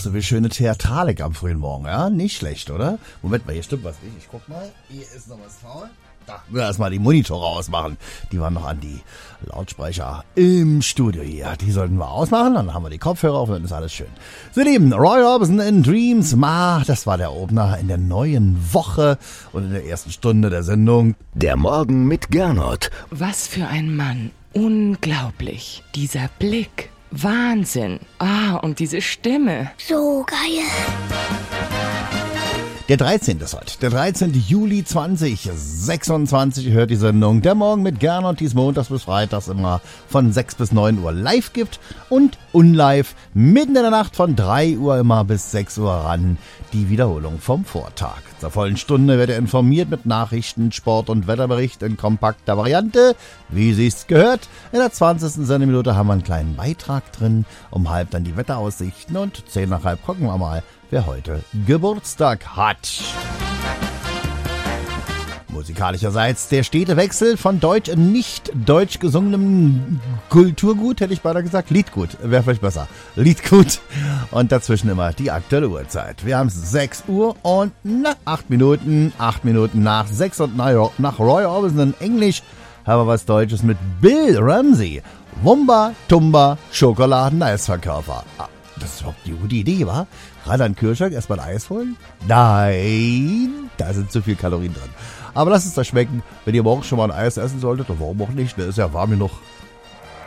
so viel schöne Theatralik am frühen Morgen, ja? Nicht schlecht, oder? Moment mal, hier stimmt was nicht. Ich guck mal. Hier ist noch was faul. Da, wir erstmal die Monitore ausmachen. Die waren noch an die Lautsprecher im Studio hier. Die sollten wir ausmachen, dann haben wir die Kopfhörer auf und dann ist alles schön. So, ihr Lieben, Roy Orbison in Dreams. Das war der Opener in der neuen Woche und in der ersten Stunde der Sendung. Der Morgen mit Gernot. Was für ein Mann. Unglaublich. Dieser Blick. Wahnsinn. Und diese Stimme. So geil. Der 13. ist heute. Der 13. Juli 2026 hört die Sendung Der Morgen mit Gernot, die es montags bis freitags immer von 6 bis 9 Uhr live gibt und unlive mitten in der Nacht von 3 Uhr immer bis 6 Uhr ran. Die Wiederholung vom Vortag. Zur vollen Stunde wird er informiert mit Nachrichten, Sport und Wetterbericht in kompakter Variante, wie sich's gehört. In der 20. Sendeminute haben wir einen kleinen Beitrag drin, um halb dann die Wetteraussichten und 10 nach halb gucken wir mal, wer heute Geburtstag hat. Musikalischerseits der stete Wechsel von deutsch und nicht deutsch gesungenem Kulturgut, hätte ich beinahe gesagt. Liedgut, wäre vielleicht besser. Liedgut. Und dazwischen immer die aktuelle Uhrzeit. Wir haben 6 Uhr und 8 Minuten. 8 Minuten nach 6 und nach Roy Orbison in Englisch haben wir was Deutsches mit Bill Ramsey. Wumba, Tumba, Schokoladen-Eisverkäufer. Das ist überhaupt eine gute Idee, wa? Gerade an Kühlschrank erstmal ein Eis holen? Nein, da sind zu viel Kalorien drin. Aber lasst es euch schmecken. Wenn ihr morgen schon mal ein Eis essen solltet, und warum auch nicht, ne? Ist ja warm genug.